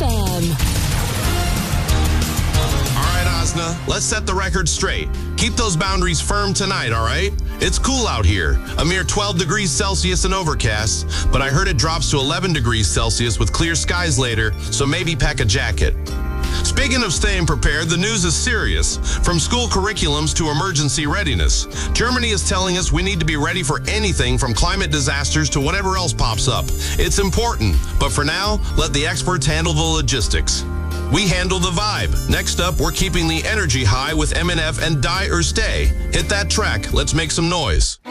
All right, Asna, let's set the record straight. Keep those boundaries firm tonight, all right? It's cool out here, a mere 12 degrees Celsius and overcast, but I heard it drops to 11 degrees Celsius with clear skies later, so maybe pack a jacket. Speaking of staying prepared, the news is serious. From school curriculums to emergency readiness, Germany is telling us we need to be ready for anything from climate disasters to whatever else pops up. It's important, but for now, let the experts handle the logistics. We handle the vibe. Next up, we're keeping the energy high with MNF and Die or Stay. Hit that track. Let's make some noise.